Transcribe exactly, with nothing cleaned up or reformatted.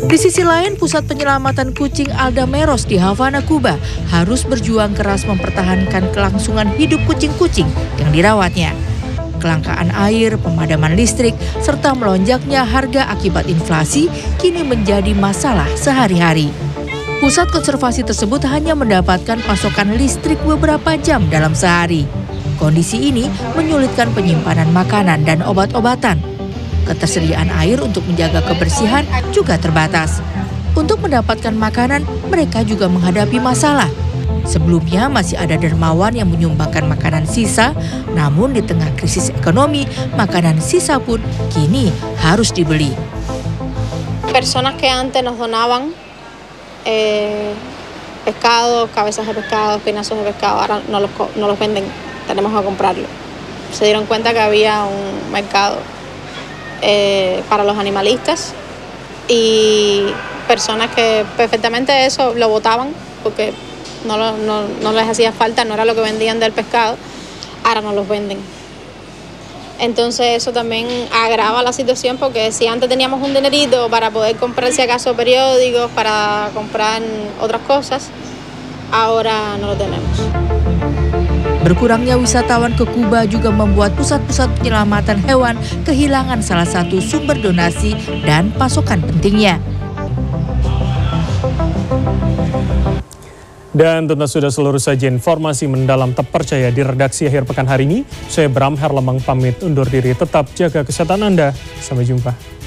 Di sisi lain, Pusat Penyelamatan Kucing Aldameros di Havana, Kuba harus berjuang keras mempertahankan kelangsungan hidup kucing-kucing yang dirawatnya. Kelangkaan air, pemadaman listrik, serta melonjaknya harga akibat inflasi kini menjadi masalah sehari-hari. Pusat konservasi tersebut hanya mendapatkan pasokan listrik beberapa jam dalam sehari. Kondisi ini menyulitkan penyimpanan makanan dan obat-obatan. Ketersediaan air untuk menjaga kebersihan juga terbatas. Untuk mendapatkan makanan, mereka juga menghadapi masalah. Sebelumnya masih ada dermawan yang menyumbangkan makanan sisa, namun di tengah krisis ekonomi, makanan sisa pun kini harus dibeli. Personas que antes nos donaban eh, pescado, cabezas de pescado, espinazos de pescado, ahora no los, no los venden, tenemos que comprarlo. Se dieron cuenta que había un mercado Eh, para los animalistas y personas que perfectamente eso lo botaban porque no, lo, no, no les hacía falta, no era lo que vendían del pescado, ahora no los venden. Entonces eso también agrava la situación porque si antes teníamos un dinerito para poder comprar si acaso periódicos, para comprar otras cosas, ahora no lo tenemos. Berkurangnya wisatawan ke Kuba juga membuat pusat-pusat penyelamatan hewan kehilangan salah satu sumber donasi dan pasokan pentingnya. Dan tentu sudah seluruh saja informasi mendalam terpercaya di redaksi akhir pekan hari ini. Saya Bram Herlemang pamit undur diri, tetap jaga kesehatan Anda. Sampai jumpa.